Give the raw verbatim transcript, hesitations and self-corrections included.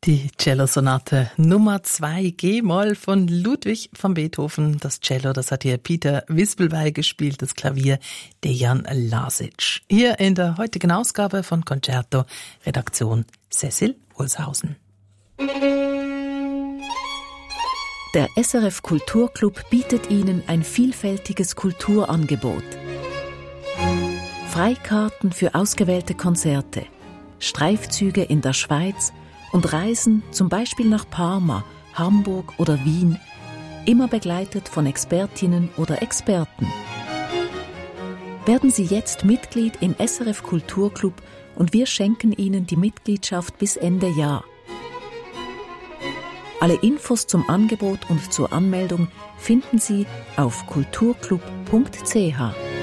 Die Cellosonate Nummer zwei G-Moll von Ludwig van Beethoven. Das Cello, das hat hier Peter Wispelwey gespielt, das Klavier Dejan Lasic. Hier in der heutigen Ausgabe von Concerto, Redaktion Cecil Olshausen. Der S R F Kulturclub bietet Ihnen ein vielfältiges Kulturangebot. Freikarten für ausgewählte Konzerte, Streifzüge in der Schweiz und Reisen zum Beispiel nach Parma, Hamburg oder Wien, immer begleitet von Expertinnen oder Experten. Werden Sie jetzt Mitglied im S R F Kulturclub und wir schenken Ihnen die Mitgliedschaft bis Ende Jahr. Alle Infos zum Angebot und zur Anmeldung finden Sie auf kulturclub punkt c h.